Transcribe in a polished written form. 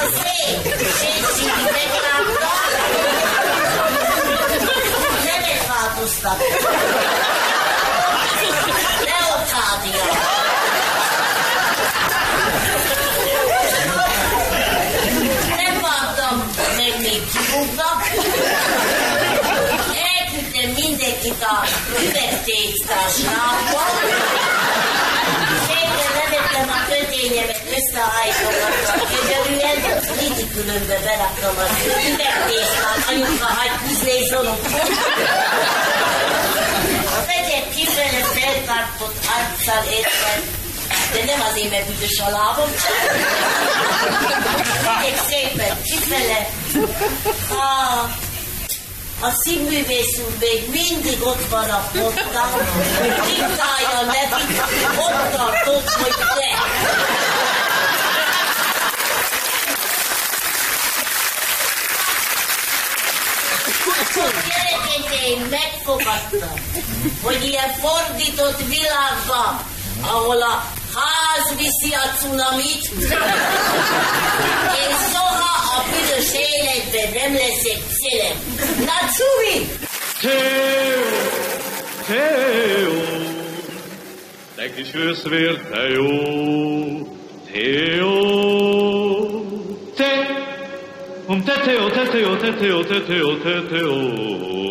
szép, szépségi meglátta, nevet változtat. Leokádia. Nem vártam meg még kifognak. Elküldtem mindenkit a üvegtésztársába. Szépen levettem a kötényemet, összeállítogattam egyelően, ridikülönbe beraktam az üvegtésztát, anyuka hagy húzni és zonokon. A vegyek kifele feltartott arccal értem, de nem azért, mert büdös a lábam, vegyek szépen kifele. A színművész úr még mindig ott van a pottan, diktálja nekik, ott tartott, hogy te. Gyereként én megfogadtam, hogy ilyen fordított világban, ahol a ház viszi a cunamit, én soha a büdös életben nem leszek szelem. Natsumi! Theo, te kis őszvér, Theo, Theo, te Theo,